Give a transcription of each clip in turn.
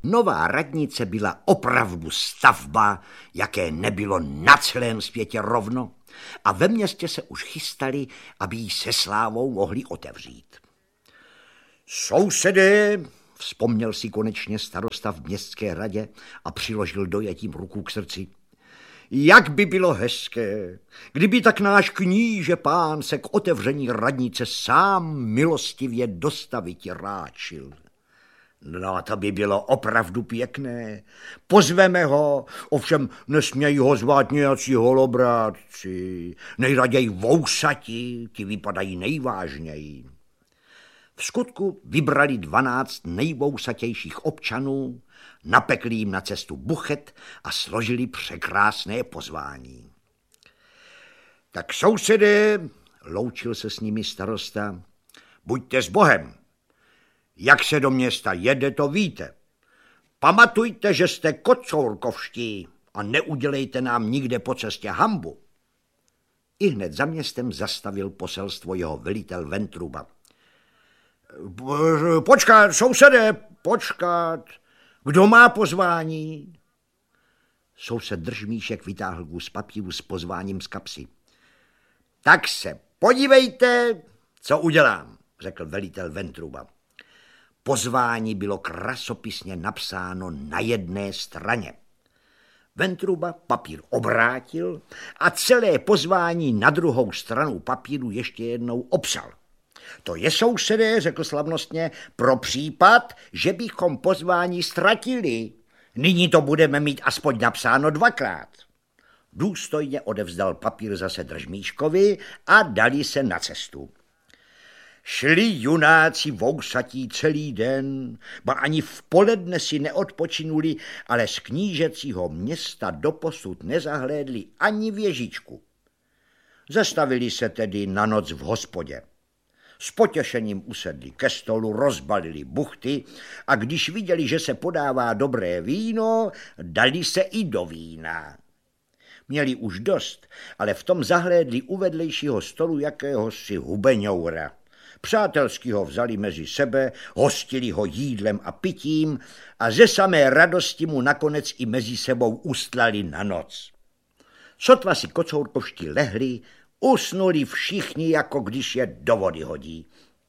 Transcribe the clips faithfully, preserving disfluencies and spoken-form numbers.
Nová radnice byla opravdu stavba, jaké nebylo na celém světě rovno, a ve městě se už chystali, aby ji se slávou mohli otevřít. Sousedy, vzpomněl si konečně starosta v městské radě a přiložil dojetím ruku k srdci. Jak by bylo hezké, kdyby tak náš kníže pán se k otevření radnice sám milostivě dostavit ráčil. No, to by bylo opravdu pěkné. Pozveme ho, ovšem nesmějí ho zvát nějací holobrátci. Nejraději vousati, ti vypadají nejvážněji. V skutku vybrali dvanáct nejvousatějších občanů, napekli jim na cestu buchet a složili překrásné pozvání. Tak sousedy, loučil se s nimi starosta, buďte s Bohem. Jak se do města jede, to víte. Pamatujte, že jste kocourkovští a neudělejte nám nikde po cestě hanbu. I hned za městem zastavil poselstvo jeho velitel Ventruba. Počkat, sousede, počkat. Kdo má pozvání? Soused Držmíšek vytáhl kus papíru s pozváním z kapsy. Tak se podívejte, co udělám, řekl velitel Ventruba. Pozvání bylo krasopisně napsáno na jedné straně. Ventruba papír obrátil a celé pozvání na druhou stranu papíru ještě jednou obsal. To je, sousedé, řekl slavnostně, pro případ, že bychom pozvání ztratili. Nyní to budeme mít aspoň napsáno dvakrát. Důstojně odevzdal papír zase Držmíškovi a dali se na cestu. Šli junáci vousatí celý den, ba ani v poledne si neodpočinuli, ale z knížecího města doposud nezahlédli ani věžičku. Zastavili se tedy na noc v hospodě. S potěšením usedli ke stolu, rozbalili buchty a když viděli, že se podává dobré víno, dali se i do vína. Měli už dost, ale v tom zahlédli u vedlejšího stolu jakéhosi hubeňoura. Přátelsky ho vzali mezi sebe, hostili ho jídlem a pitím a ze samé radosti mu nakonec i mezi sebou ustlali na noc. Sotva si kocourkovští lehli, usnuli všichni, jako když je do vody hodí.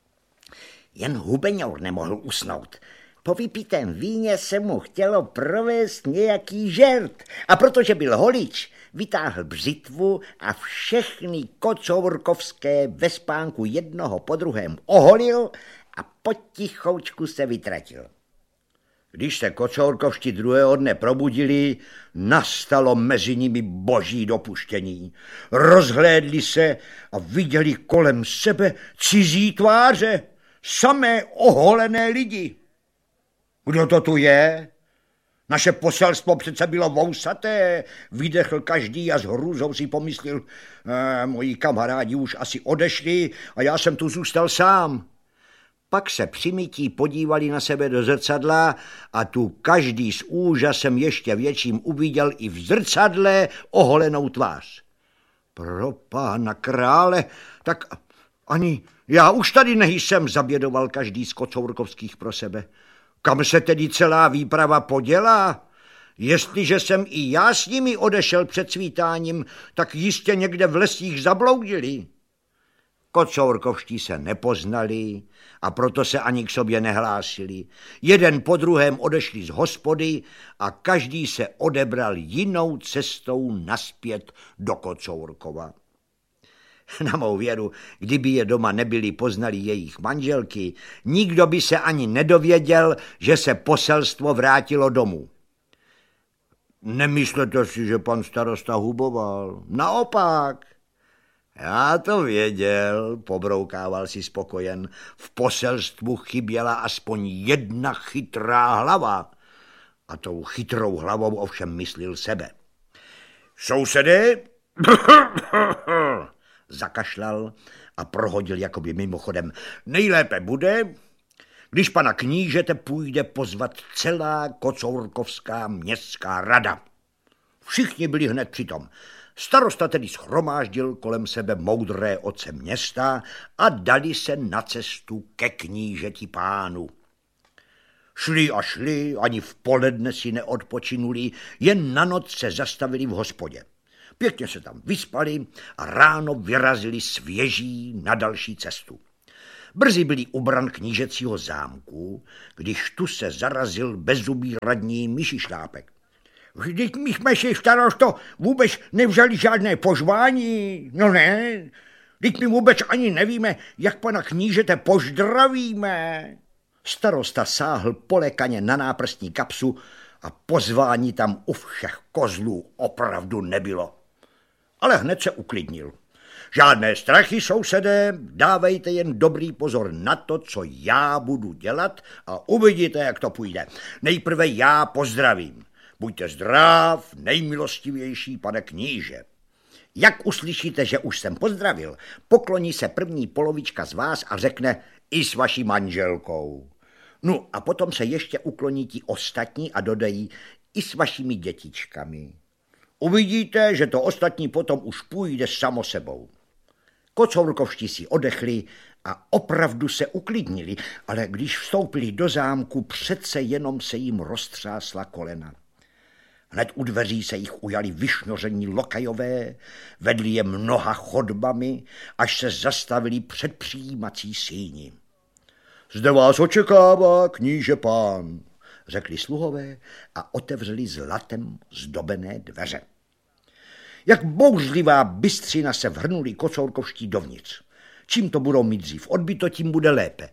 Jen hubeňour nemohl usnout. Po vypitém víně se mu chtělo provést nějaký žert a protože byl holič, vytáhl břitvu a všechny kocourkovské ve spánku jednoho po druhém oholil a potichoučku se vytratil. Když se kocourkovští druhého dne probudili, nastalo mezi nimi boží dopuštění. Rozhlédli se a viděli kolem sebe cizí tváře, samé oholené lidi. Kdo to tu je? Naše poselstvo přece bylo vousaté, vydechl každý a s hrůzou si pomyslel, eh, moji kamarádi už asi odešli a já jsem tu zůstal sám. Pak se při mytí podívali na sebe do zrcadla a tu každý s úžasem ještě větším uviděl i v zrcadle oholenou tvář. Pro pána krále, tak ani já už tady nejsem, zabědoval každý z kocourkovských pro sebe. Kam se tedy celá výprava podělá? Jestliže jsem i já s nimi odešel před svítáním, tak jistě někde v lesích zabloudili. Kocourkovští se nepoznali a proto se ani k sobě nehlásili. Jeden po druhém odešli z hospody a každý se odebral jinou cestou naspět do Kocourkova. Na mou věru, kdyby je doma nebyli poznali jejich manželky, nikdo by se ani nedověděl, že se poselstvo vrátilo domů. Nemyslete si, že pan starosta huboval? Naopak. Já to věděl, pobroukával si spokojen. V poselstvu chyběla aspoň jedna chytrá hlava. A tou chytrou hlavou ovšem myslil sebe. Sousedy, zakašlal a prohodil jakoby mimochodem. Nejlépe bude, když pana knížete půjde pozvat celá kocourkovská městská rada. Všichni byli hned přitom. Starosta tedy shromáždil kolem sebe moudré otce města a dali se na cestu ke knížeti pánu. Šli a šli, ani v poledne si neodpočinuli, jen na noc se zastavili v hospodě. Pěkně se tam vyspali a ráno vyrazili svěží na další cestu. Brzy byli u bran knížecího zámku, když tu se zarazil bezzubý radní Myšišlápek. Vždyť my jsme si, starosto, vůbec nevzali žádné pozvání. No ne, vždyť my vůbec ani nevíme, jak pana knížete pozdravíme. Starosta sáhl polekaně na náprstní kapsu a pozvání tam u všech kozlů opravdu nebylo. Ale hned se uklidnil. Žádné strachy, sousedé, dávejte jen dobrý pozor na to, co já budu dělat a uvidíte, jak to půjde. Nejprve já pozdravím. Buďte zdrav, nejmilostivější pane kníže. Jak uslyšíte, že už jsem pozdravil, pokloní se první polovička z vás a řekne i s vaší manželkou. No a potom se ještě ukloní ti ostatní a dodají i s vašimi dětičkami. Uvidíte, že to ostatní potom už půjde samo sebou. Kocourkovští si odechli a opravdu se uklidnili, ale když vstoupili do zámku, přece jenom se jim roztřásla kolena. Hned u dveří se jich ujali vyšnoření lokajové, vedli je mnoha chodbami, až se zastavili před přijímací síni. Zde vás očekává kníže pán, řekli sluhové a otevřeli zlatem zdobené dveře. Jak bouřlivá bystřina se vrhnuli kocourkovští dovnitř. Čím to budou mít dřív odbyto, tím bude lépe.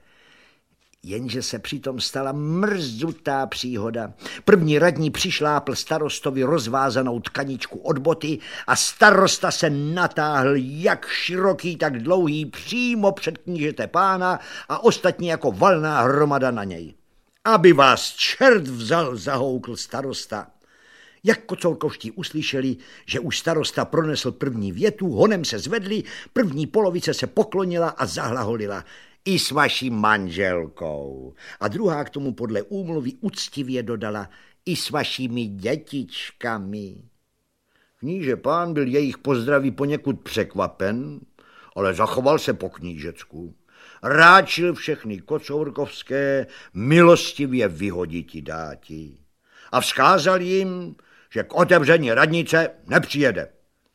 Jenže se přitom stala mrzutá příhoda. První radní přišlápl starostovi rozvázanou tkaničku od boty a starosta se natáhl jak široký, tak dlouhý přímo před knížete pána a ostatní jako valná hromada na něj. Aby vás čert vzal, zahoukl starosta. Jak kocourkovští uslyšeli, že už starosta pronesl první větu, honem se zvedli, první polovice se poklonila a zahlaholila. I s vaší manželkou. A druhá k tomu podle úmluvy uctivě dodala i s vašimi dětičkami. Kníže pán byl jejich pozdraví poněkud překvapen, ale zachoval se po knížecku. Ráčil všechny kocourkovské milostivě vyhoditi dáti. A vzkázal jim, že k otevření radnice nepřijede.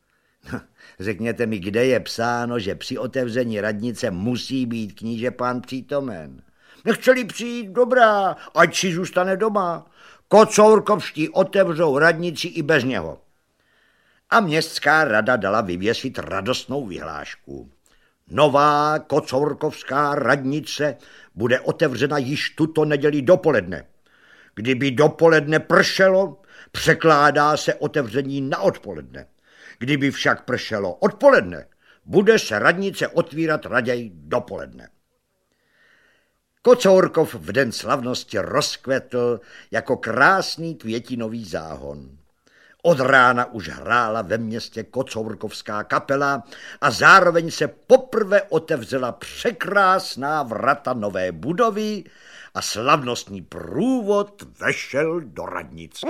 Řekněte mi, kde je psáno, že při otevření radnice musí být kníže pán přítomen. Nechceli přijít, dobrá, ať si zůstane doma. Kocourkovští otevřou radnici i bez něho. A městská rada dala vyvěsit radostnou vyhlášku. Nová kocourkovská radnice bude otevřena již tuto neděli dopoledne. Kdyby dopoledne pršelo, překládá se otevření na odpoledne. Kdyby však pršelo odpoledne, bude se radnice otvírat raději dopoledne. Kocourkov v den slavnosti rozkvetl jako krásný květinový záhon. Od rána už hrála ve městě kocourkovská kapela a zároveň se poprvé otevřela překrásná vrata nové budovy a slavnostní průvod vešel do radnice.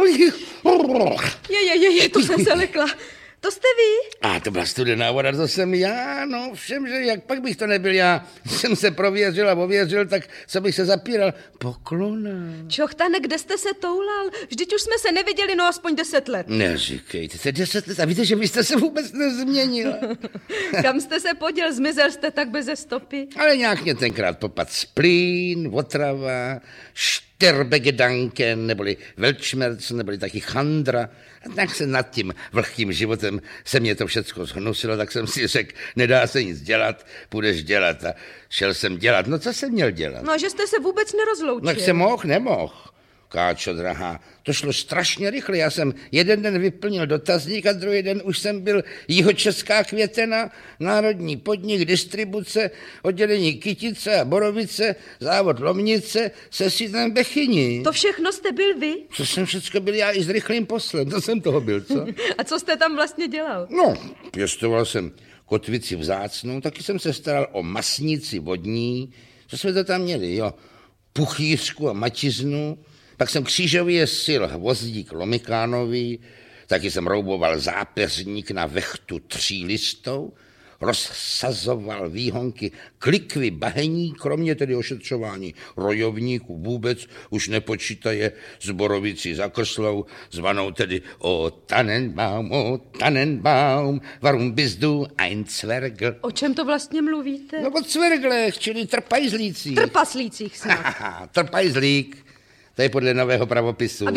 Je, je, je, je, to jsem se lekla. To jste vy? A to byla studená voda, to jsem já, no všem, že jak pak bych to nebyl já, jsem se prověřil a ověřil, tak co bych se zapíral, poklona. Čochtane, kde jste se toulal? Vždyť už jsme se neviděli, no aspoň deset let. Neříkejte se, deset let a víte, že vy jste se vůbec nezměnil. Kam jste se poděl, zmizel jste tak beze stopy? Ale nějak mě tenkrát popad splín, otrava, šterbegedanken, neboli velčmerc, neboli taky chandra. A tak se nad tím vlhkým životem se mě to všecko zhnusilo, tak jsem si řekl, nedá se nic dělat, půjdeš dělat. A šel jsem dělat. No co jsem měl dělat? No, že jste se vůbec nerozloučil. No, jsem mohl, nemohl. Káčo, drahá, to šlo strašně rychle. Já jsem jeden den vyplnil dotazník a druhý den už jsem byl Jihočeská Květena, národní podnik, distribuce, oddělení Kytice a Borovice, závod Lomnice se sídlem Bechyni. To všechno jste byl vy? To jsem všecko byl já i s rychlým poslem, to jsem toho byl, co? A co jste tam vlastně dělal? No, pěstoval jsem kotvici vzácnou, taky jsem se staral o masnici vodní, co jsme to tam měli, jo, puchýřku a mačiznu. Pak jsem křížový sil hvozdík Lomikánový, taky jsem rouboval zápeřník na vechtu třílistou, rozsazoval výhonky, klikvy bahení, kromě tedy ošetřování rojovníků vůbec už nepočítaje s borovicí za Krslou, zvanou tedy o Tannenbaum, o Tannenbaum, warum bist du ein Zwergl? O čem to vlastně mluvíte? No o cverglech, čili trpajzlících. Trpaslících snad. Trpajzlík, to je podle nového pravopisu.